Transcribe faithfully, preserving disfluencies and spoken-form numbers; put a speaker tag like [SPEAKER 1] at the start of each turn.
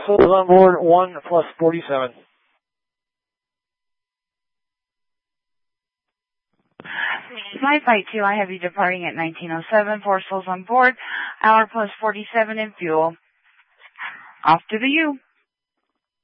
[SPEAKER 1] Souls on board, one plus forty-seven.
[SPEAKER 2] Flight Flight two, I have you departing at nineteen oh seven, four souls on board, hour plus forty-seven in fuel. Off to the U.